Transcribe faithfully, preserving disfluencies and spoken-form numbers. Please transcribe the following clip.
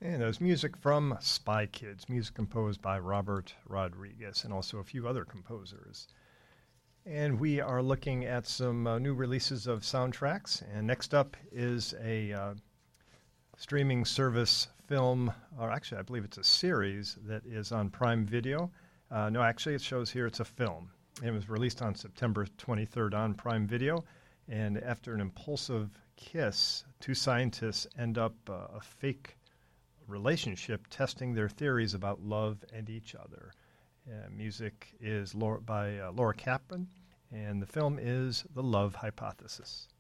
And there's music from Spy Kids, music composed by Robert Rodriguez and also a few other composers. And we are looking at some uh, new releases of soundtracks. And next up is a uh, streaming service film, or actually I believe it's a series that is on Prime Video. Uh, no, actually it shows here it's a film. It was released on September twenty-third on Prime Video. And after an impulsive kiss, two scientists end up uh, a fake relationship testing their theories about love and each other. Uh, music is Laura, by uh, Laura Kaplan, and the film is The Love Hypothesis.